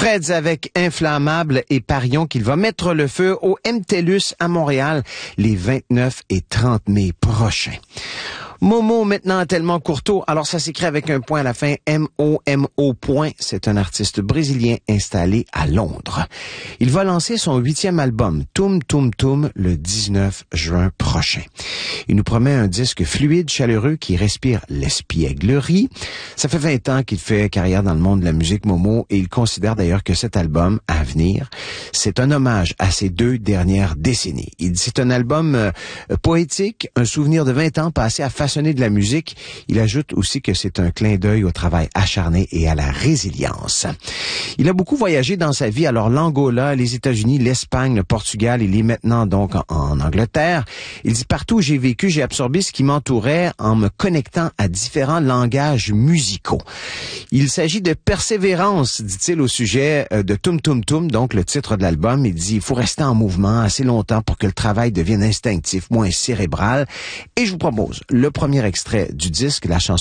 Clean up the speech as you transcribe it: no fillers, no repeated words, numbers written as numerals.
Freds avec Inflammable et parions qu'il va mettre le feu au MTLUS à Montréal les 29 et 30 mai prochains. Momo, maintenant tellement Courteau, alors ça s'écrit avec un point à la fin, M-O-M-O point. C'est un artiste brésilien installé à Londres. Il va lancer son 8e album, Toum Toum Toum, le 19 juin prochain. Il nous promet un disque fluide, chaleureux, qui respire l'espièglerie. Ça fait 20 ans qu'il fait carrière dans le monde de la musique, Momo, et il considère d'ailleurs que cet album, à venir, c'est un hommage à ses 2 dernières décennies. Il dit c'est un album poétique, un souvenir de 20 ans passé à façonner de la musique. Il ajoute aussi que c'est un clin d'œil au travail acharné et à la résilience. Il a beaucoup voyagé dans sa vie, alors l'Angola, les États-Unis, l'Espagne, le Portugal, il est maintenant donc en Angleterre. Il dit partout où j'ai vécu, j'ai absorbé ce qui m'entourait en me connectant à différents langages musicaux. Il s'agit de persévérance, dit-il au sujet de Toum Toum Toum, donc le titre de l'album. Il dit il faut rester en mouvement assez longtemps pour que le travail devienne instinctif, moins cérébral. Et je vous propose le premier extrait du disque, la chanson